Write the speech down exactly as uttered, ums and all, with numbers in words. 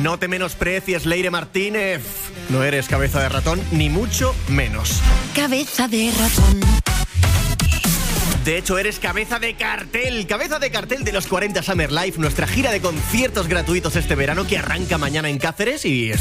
No te menosprecies, Leire Martínez. No eres cabeza de ratón, ni mucho menos. Cabeza de ratón. De hecho, eres cabeza de cartel, cabeza de cartel de los cuarenta Summer Life, nuestra gira de conciertos gratuitos este verano que arranca mañana en Cáceres y